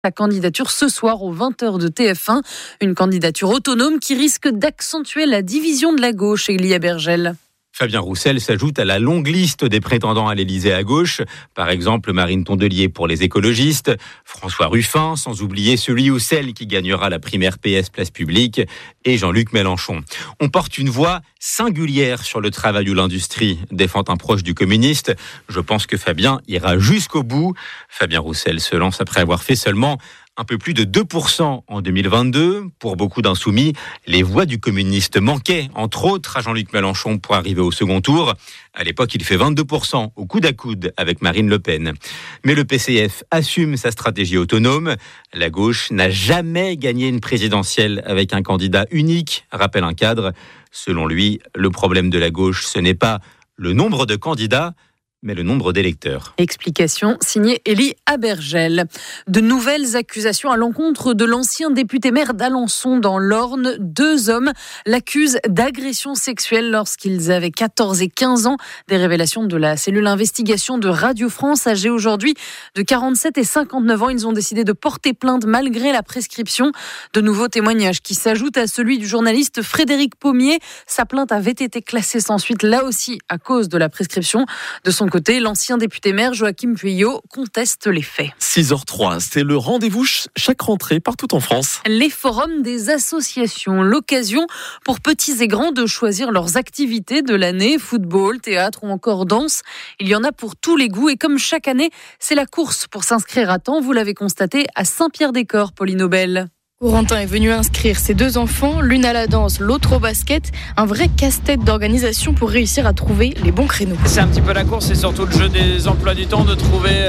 sa candidature ce soir aux 20h de TF1. Une candidature autonome qui risque d'accentuer la division de la gauche, Élie Abergel. Fabien Roussel s'ajoute à la longue liste des prétendants à l'Élysée à gauche. Par exemple, Marine Tondelier pour les écologistes, François Ruffin, sans oublier celui ou celle qui gagnera la primaire PS Place Publique, et Jean-Luc Mélenchon. On porte une voix singulière sur le travail ou l'industrie, défend un proche du communiste. Je pense que Fabien ira jusqu'au bout. Fabien Roussel se lance après avoir fait seulement un peu plus de 2% en 2022. Pour beaucoup d'insoumis, les voix du communiste manquaient, entre autres à Jean-Luc Mélenchon, pour arriver au second tour. À l'époque, il fait 22% au coude à coude avec Marine Le Pen. Mais le PCF assume sa stratégie autonome. La gauche n'a jamais gagné une présidentielle avec un candidat unique, rappelle un cadre. Selon lui, le problème de la gauche, ce n'est pas le nombre de candidats, mais le nombre d'électeurs. Explication signée Élie Abergel. De nouvelles accusations à l'encontre de l'ancien député maire d'Alençon dans l'Orne. 2 hommes l'accusent d'agression sexuelle lorsqu'ils avaient 14 et 15 ans. Des révélations de la cellule investigation de Radio France. Âgés aujourd'hui de 47 et 59 ans, ils ont décidé de porter plainte malgré la prescription. De nouveaux témoignages qui s'ajoutent à celui du journaliste Frédéric Pommier. Sa plainte avait été classée sans suite, là aussi à cause de la prescription. De son côté, l'ancien député maire Joachim Pueyo conteste les faits. 6h03, c'est le rendez-vous chaque rentrée partout en France. Les forums des associations, l'occasion pour petits et grands de choisir leurs activités de l'année, football, théâtre ou encore danse. Il y en a pour tous les goûts et comme chaque année, c'est la course pour s'inscrire à temps. Vous l'avez constaté à Saint-Pierre-des-Corps, Pauline Aubel. Corentin est venu inscrire ses 2 enfants, l'une à la danse, l'autre au basket. Un vrai casse-tête d'organisation pour réussir à trouver les bons créneaux. C'est un petit peu la course, c'est surtout le jeu des emplois du temps, de trouver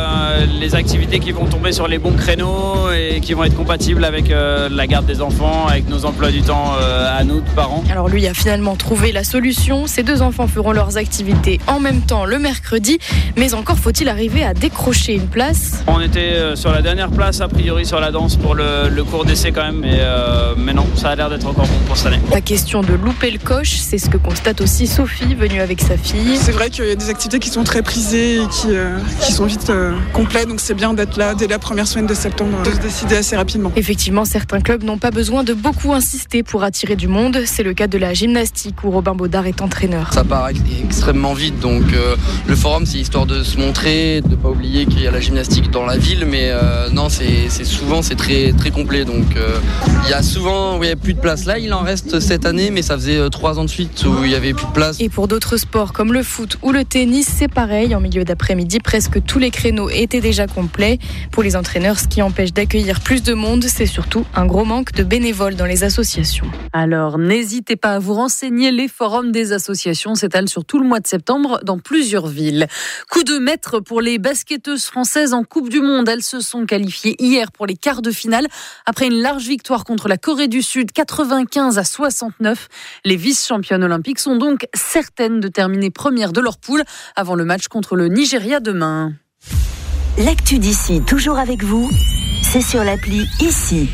les activités qui vont tomber sur les bons créneaux et qui vont être compatibles avec la garde des enfants, avec nos emplois du temps à nous, de parents. Alors lui a finalement trouvé la solution. Ses 2 enfants feront leurs activités en même temps le mercredi. Mais encore faut-il arriver à décrocher une place. On était sur la dernière place, a priori sur la danse pour le cours d'essai quand même, mais non, ça a l'air d'être encore bon pour cette année. Pas question de louper le coche, c'est ce que constate aussi Sophie, venue avec sa fille. C'est vrai qu'il y a des activités qui sont très prisées et qui sont vite complètes, donc c'est bien d'être là dès la première semaine de septembre, de se décider assez rapidement. Effectivement, certains clubs n'ont pas besoin de beaucoup insister pour attirer du monde. C'est le cas de la gymnastique où Robin Baudard est entraîneur. Ça part extrêmement vite, donc le forum c'est histoire de se montrer, de ne pas oublier qu'il y a la gymnastique dans la ville, mais non, c'est souvent c'est très, très complet. Donc il y a souvent plus de place. Là, il en reste cette année, mais ça faisait 3 ans de suite où il n'y avait plus de place. Et pour d'autres sports comme le foot ou le tennis, c'est pareil. En milieu d'après-midi, presque tous les créneaux étaient déjà complets. Pour les entraîneurs, ce qui empêche d'accueillir plus de monde, c'est surtout un gros manque de bénévoles dans les associations. Alors, n'hésitez pas à vous renseigner. Les forums des associations s'étalent sur tout le mois de septembre dans plusieurs villes. Coup de maître pour les basketteuses françaises en Coupe du Monde. Elles se sont qualifiées hier pour les quarts de finale. Après une large victoire contre la Corée du Sud, 95-69, les vice-championnes olympiques sont donc certaines de terminer premières de leur poule avant le match contre le Nigeria demain. L'actu d'ici, toujours avec vous, c'est sur l'appli Ici.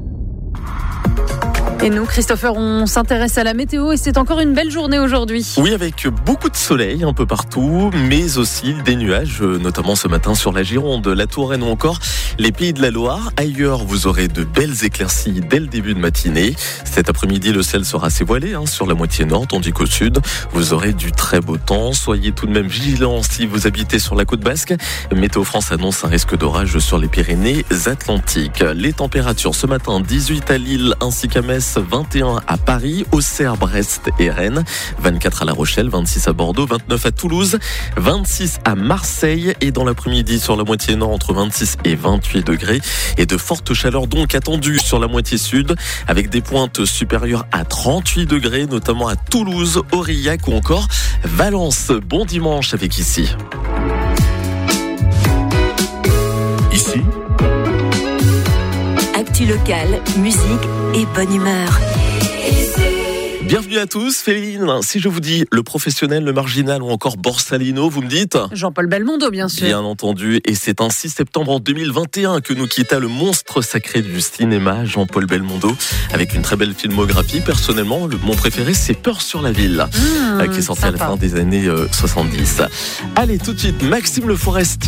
Et nous, Christopher, on s'intéresse à la météo et c'est encore une belle journée aujourd'hui. Oui, avec beaucoup de soleil un peu partout, mais aussi des nuages, notamment ce matin sur la Gironde, la Touraine ou encore les Pays de la Loire. Ailleurs, vous aurez de belles éclaircies dès le début de matinée. Cet après-midi, le ciel sera assez voilé sur la moitié nord, tandis qu'au sud, vous aurez du très beau temps. Soyez tout de même vigilants si vous habitez sur la côte basque. Météo France annonce un risque d'orage sur les Pyrénées-Atlantiques. Les températures ce matin, 18 à Lille ainsi qu'à Metz, 21 à Paris, Auxerre, Brest et Rennes, 24 à La Rochelle, 26 à Bordeaux, 29 à Toulouse, 26 à Marseille et dans l'après-midi sur la moitié nord entre 26 et 28 degrés et de fortes chaleurs donc attendues sur la moitié sud avec des pointes supérieures à 38 degrés notamment à Toulouse, Aurillac ou encore Valence. Bon dimanche avec Ici. Ici. Actu locale, musique et bonne humeur. Bienvenue à tous. Féline, si je vous dis le professionnel, le marginal ou encore Borsalino, vous me dites Jean-Paul Belmondo, bien sûr. Bien entendu. Et c'est un 6 septembre en 2021 que nous quitta le monstre sacré du cinéma, Jean-Paul Belmondo, avec une très belle filmographie. Personnellement, mon préféré, c'est Peur sur la ville, qui est sorti à la fin des années 70. Allez, tout de suite, Maxime Le Forestier.